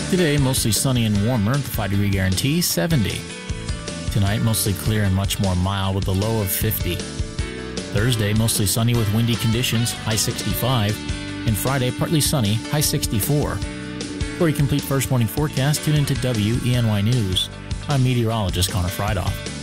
Today, mostly sunny and warmer, the 5-degree guarantee, 70. Tonight, mostly clear and much more mild with a low of 50. Thursday, mostly sunny with windy conditions, high 65. And Friday, partly sunny, high 64. For a complete first morning forecast, tune into WENY News. I'm meteorologist Connor Friedhoff.